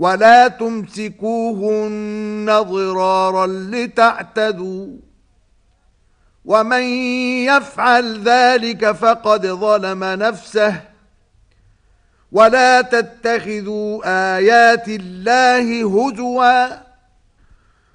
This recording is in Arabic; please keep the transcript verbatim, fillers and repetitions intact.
ولا تمسكوهن ضرارا لتعتدوا ومن يفعل ذلك فقد ظلم نفسه ولا تتخذوا آيات الله هزوا